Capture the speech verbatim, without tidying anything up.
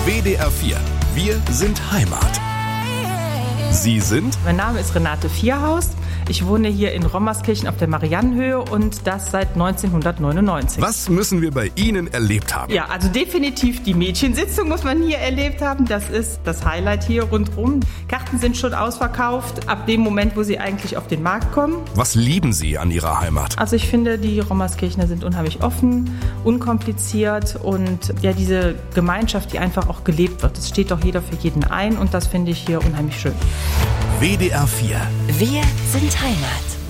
W D R vier. Wir sind Heimat. Sie sind? Mein Name ist Renate Vierhaus. Ich wohne hier in Rommerskirchen auf der Mariannenhöhe und das seit neunzehnhundertneunundneunzig. Was müssen wir bei Ihnen erlebt haben? Ja, also definitiv die Mädchensitzung muss man hier erlebt haben. Das ist das Highlight hier rundherum. Karten sind schon ausverkauft, ab dem Moment, wo sie eigentlich auf den Markt kommen. Was lieben Sie an Ihrer Heimat? Also ich finde, die Rommerskirchner sind unheimlich offen, unkompliziert und ja, diese Gemeinschaft, die einfach auch gelebt wird. Es steht doch jeder für jeden ein und das finde ich hier unheimlich schön. W D R vier. Wir sind Heimat.